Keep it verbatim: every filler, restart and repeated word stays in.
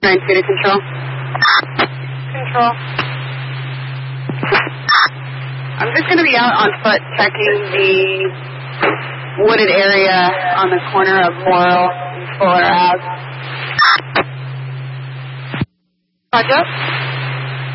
nine two to control. Control. I'm just going to be out on foot checking the wooded area on the corner of Laurel and Fuller Ave. Roger.